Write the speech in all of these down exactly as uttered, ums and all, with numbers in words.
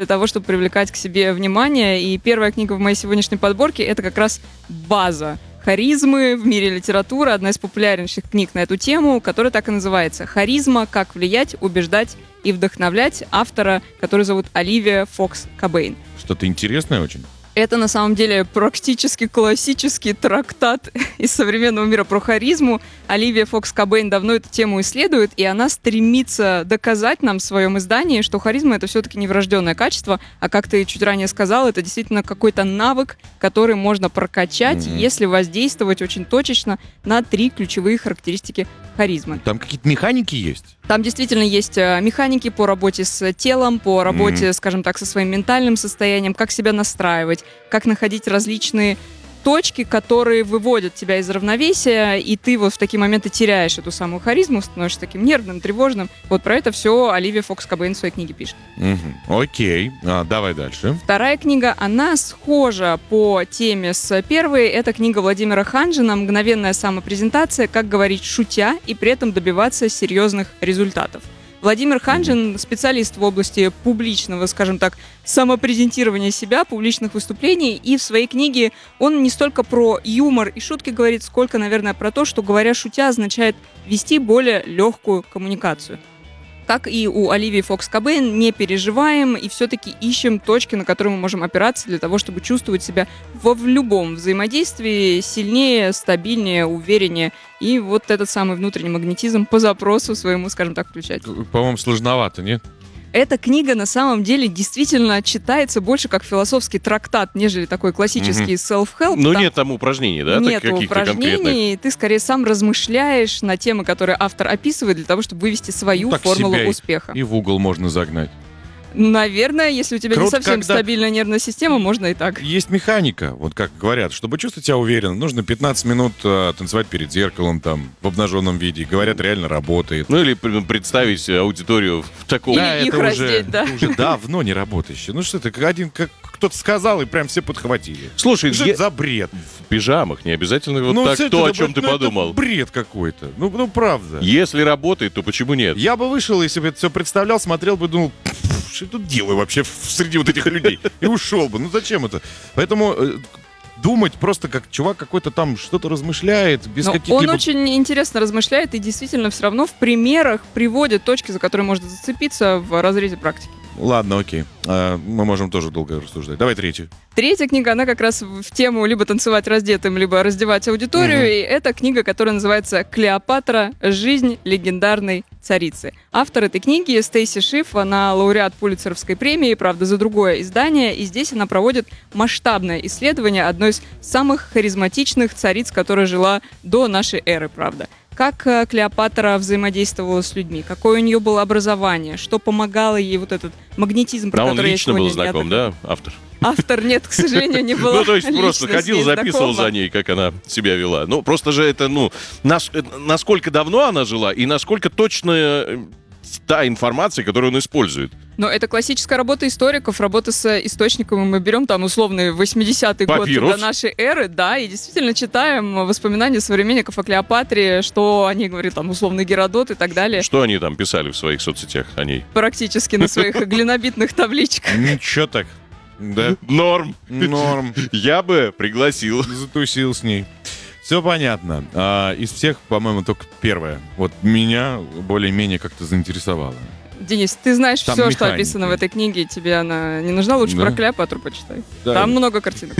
для того, чтобы привлекать к себе внимание. И первая книга в моей сегодняшней подборке — это как раз база харизмы в мире литературы, одна из популярнейших книг на эту тему, которая так и называется «Харизма. Как влиять, убеждать и вдохновлять», автора, который зовут Оливия Фокс Кобейн. Что-то интересное очень. Это, на самом деле, практически классический трактат из современного мира про харизму. Оливия Фокс Кобейн давно эту тему исследует, и она стремится доказать нам в своем издании, что харизма — это все-таки не врожденное качество, а, как ты чуть ранее сказал, это действительно какой-то навык, который можно прокачать, mm-hmm. если воздействовать очень точечно на три ключевые характеристики харизмы. Там какие-то механики есть? Там действительно есть механики по работе с телом, по работе, mm-hmm. скажем так, со своим ментальным состоянием, как себя настраивать, как находить различные точки, которые выводят тебя из равновесия, и ты вот в такие моменты теряешь эту самую харизму, становишься таким нервным, тревожным. Вот про это все Оливия Фокс Кобейн в своей книге пишет. Угу. Окей, а, давай дальше. Вторая книга, она схожа по теме с первой. Это книга Владимира Ханжина «Мгновенная самопрезентация. Как говорить шутя и при этом добиваться серьезных результатов». Владимир Ханжин — специалист в области публичного, скажем так, самопрезентирования себя, публичных выступлений, и в своей книге он не столько про юмор и шутки говорит, сколько, наверное, про то, что, говоря шутя, означает вести более легкую коммуникацию. Как и у Оливии Фокс Кобейн, не переживаем и все-таки ищем точки, на которые мы можем опираться для того, чтобы чувствовать себя во в любом взаимодействии сильнее, стабильнее, увереннее. И вот этот самый внутренний магнетизм по запросу своему, скажем так, включать. По-моему, сложновато, нет? Эта книга на самом деле действительно читается больше как философский трактат, нежели такой классический mm-hmm. self-help. Ну, там нет там упражнений, да? Нет каких-то упражнений, конкретных. ты скорее сам размышляешь на темы, которые автор описывает, для того, чтобы вывести свою ну, формулу себя успеха. И, и в угол можно загнать. Наверное, если у тебя Круто, не совсем когда стабильная нервная система, можно и так. Есть механика, вот как говорят, чтобы чувствовать себя уверенно, нужно пятнадцать минут э, танцевать перед зеркалом там в обнаженном виде. Говорят, реально работает. Ну или представить аудиторию в таком... Или да, их это раздеть, уже, да. это уже давно не работающее. Ну что ты, как один, как кто-то сказал, и прям все подхватили. Слушай, что я... это за бред? В пижамах не обязательно вот ну, так, это, то, это, о чем это, ты ну, подумал. Это бред какой-то. Ну, ну, правда. Если работает, то почему нет? Я бы вышел, если бы это все представлял, смотрел бы, думал, что я тут делаю вообще среди вот этих людей? И ушел бы. Ну зачем это? Поэтому э, думать просто как чувак какой-то там что-то размышляет, без Но каких-либо... он очень интересно размышляет и действительно все равно в примерах приводит точки, за которые можно зацепиться в разрезе практики. Ладно, окей. А, мы можем тоже долго рассуждать. Давай третью. Третья книга, она как раз в тему либо танцевать раздетым, либо раздевать аудиторию. Угу. И это книга, которая называется «Клеопатра. Жизнь легендарной царицы». Автор этой книги Стейси Шиф, она лауреат Пулитцеровской премии, правда, за другое издание. И здесь она проводит масштабное исследование одной из самых харизматичных цариц, которая жила до нашей эры, правда. Как Клеопатра взаимодействовала с людьми, какое у нее было образование, что помогало ей вот этот магнетизм, про а который он я лично сегодня был знаком, да, автор? Автор, нет, к сожалению, не была. Ну, то есть просто ходил, записывал знакома. за ней, как она себя вела. Ну, просто же это, ну, насколько давно она жила и насколько точная та информация, которую он использует. Но это классическая работа историков, работа с источником. Мы берем там условный восьмидесятый год до нашей эры, да, и действительно читаем воспоминания современников о Клеопатре, что они говорят, там, условный Геродот и так далее. Что они там писали в своих соцсетях о ней? Практически на своих глинобитных табличках. Ничего так. Да. Норм. Норм. Я бы пригласил. Затусил с ней. Все понятно. А, из всех, по-моему, только первое. Вот меня более-менее как-то заинтересовало. Денис, ты знаешь там все, механики. Что описано в этой книге, тебе она не нужна? Лучше да. про Клеопатру почитай. Да. Там много картинок.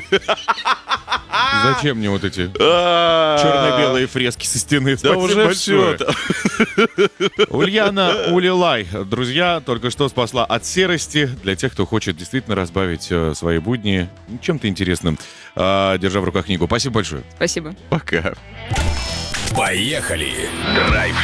Зачем мне вот эти черно-белые фрески со стены? Да уже все. Ульяна Улилай, друзья, только что спасла от серости для тех, кто хочет действительно разбавить свои будни чем-то интересным, держа в руках книгу. Спасибо большое. Спасибо. Пока. Поехали! Драйв